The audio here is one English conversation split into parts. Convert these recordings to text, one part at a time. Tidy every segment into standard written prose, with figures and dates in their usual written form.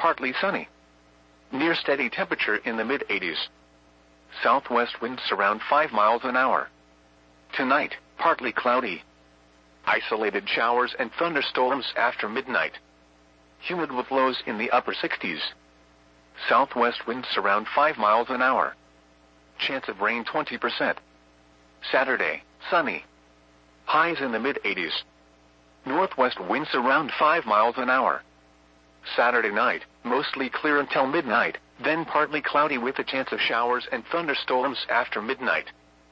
partly sunny. Near steady temperature in the mid-80s. Southwest winds around 5 miles an hour. Tonight, partly cloudy. Isolated showers and thunderstorms after midnight. Humid with lows in the upper 60s. Southwest winds around 5 miles an hour. Chance of rain 20%. Saturday, sunny. Highs in the mid-80s. Northwest winds around 5 miles an hour. Saturday night, mostly clear until midnight, then partly cloudy with a chance of showers and thunderstorms after midnight.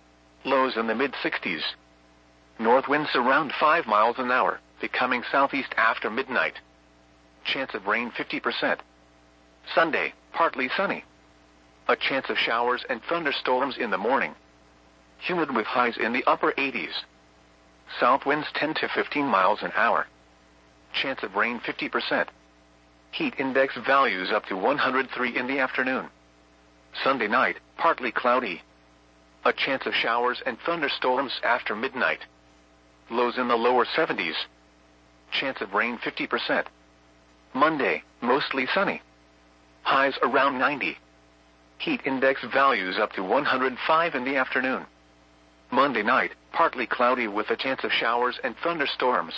Lows in the mid-60s. North winds around 5 miles an hour, becoming southeast after midnight. Chance of rain 50%. Sunday, partly sunny. A chance of showers and thunderstorms in the morning. Humid with highs in the upper 80s. South winds 10 to 15 miles an hour. Chance of rain 50%. Heat index values up to 103 in the afternoon. Sunday night, partly cloudy. A chance of showers and thunderstorms after midnight. Lows in the lower 70s. Chance of rain 50%. Monday, mostly sunny. Highs around 90. Heat index values up to 105 in the afternoon. Monday night, partly cloudy with a chance of showers and thunderstorms.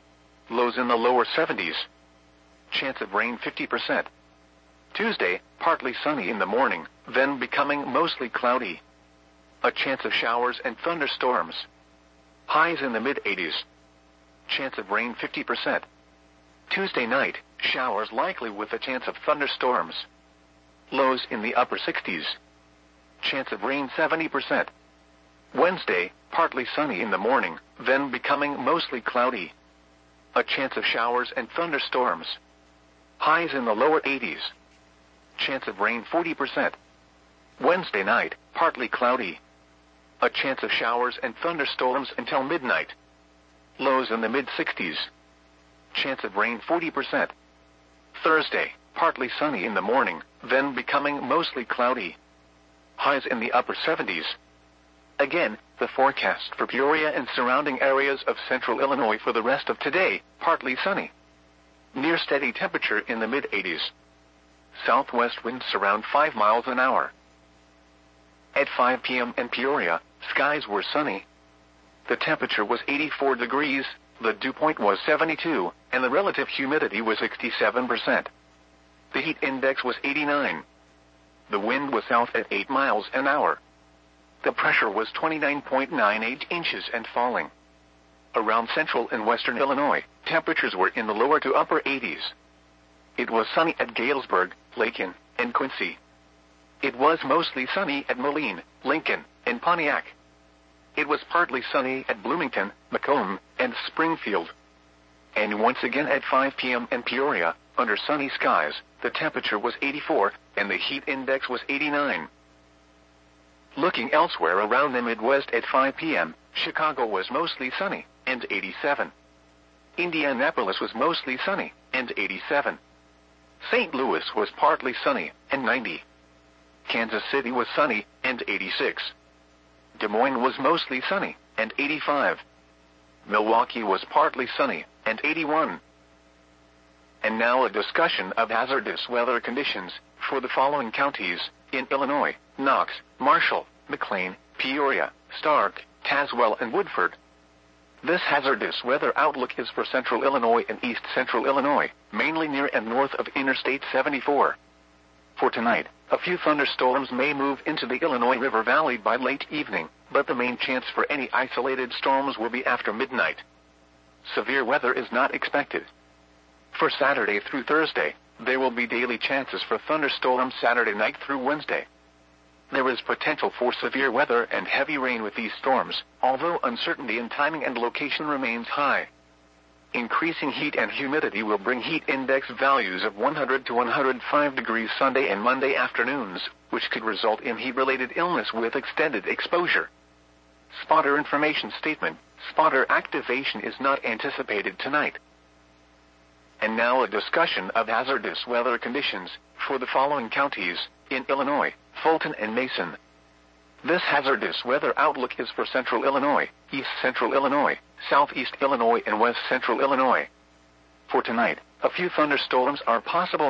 Lows in the lower 70s. Chance of rain 50%. Tuesday, partly sunny in the morning, then becoming mostly cloudy. A chance of showers and thunderstorms. Highs in the mid-80s. Chance of rain 50%. Tuesday night, showers likely with a chance of thunderstorms. Lows in the upper 60s. Chance of rain 70%. Wednesday, partly sunny in the morning, then becoming mostly cloudy. A chance of showers and thunderstorms. Highs in the lower 80s. Chance of rain 40%. Wednesday night, partly cloudy. A chance of showers and thunderstorms until midnight. Lows in the mid-60s. Chance of rain 40%. Thursday, partly sunny in the morning, then becoming mostly cloudy. Highs in the upper 70s. Again, the forecast for Peoria and surrounding areas of central Illinois for the rest of today, partly sunny. Near steady temperature in the mid-80s. Southwest winds around 5 miles an hour. At 5 p.m. in Peoria, skies were sunny. The temperature was 84 degrees, the dew point was 72, and the relative humidity was 67%. The heat index was 89. The wind was south at 8 miles an hour. The pressure was 29.98 inches and falling. Around central and western Illinois, temperatures were in the lower to upper 80s. It was sunny at Galesburg, Lakin, and Quincy. It was mostly sunny at Moline, Lincoln, and Pontiac. It was partly sunny at Bloomington, Macomb, and Springfield. And once again at 5 p.m. in Peoria, under sunny skies, the temperature was 84, and the heat index was 89. Looking elsewhere around the Midwest at 5 p.m., Chicago was mostly sunny, and 87. Indianapolis was mostly sunny, and 87. St. Louis was partly sunny, and 90. Kansas City was sunny, and 86. Des Moines was mostly sunny, and 85. Milwaukee was partly sunny, and 81. And now a discussion of hazardous weather conditions for the following counties in Illinois: Knox, Marshall, McLean, Peoria, Stark, Tazewell, and Woodford. This hazardous weather outlook is for central Illinois and east central Illinois, mainly near and north of Interstate 74. For tonight, a few thunderstorms may move into the Illinois River Valley by late evening, but the main chance for any isolated storms will be after midnight. Severe weather is not expected. For Saturday through Thursday, there will be daily chances for thunderstorms Saturday night through Wednesday. There is potential for severe weather and heavy rain with these storms, although uncertainty in timing and location remains high. Increasing heat and humidity will bring heat index values of 100 to 105 degrees Sunday and Monday afternoons, which could result in heat-related illness with extended exposure. Spotter information statement: spotter activation is not anticipated tonight. And now a discussion of hazardous weather conditions for the following counties in Illinois: Fulton and Mason. This hazardous weather outlook is for central Illinois, east central Illinois, southeast Illinois, and west central Illinois. For tonight, a few thunderstorms are possible